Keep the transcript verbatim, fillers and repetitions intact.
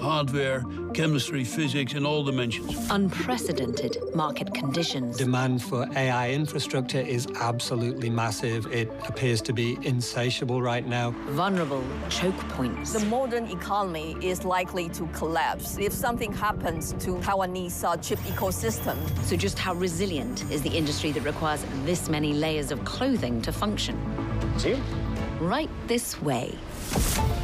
hardware, chemistry, physics in all dimensions. Unprecedented market conditions. Demand for A I infrastructure is absolutely massive. It appears to be insatiable right now. Vulnerable choke points. The modern economy is likely to collapse if something happens to Taiwanese uh, chip ecosystem. So just how resilient is the industry that requires this many layers of clothing to function? See? Right this way.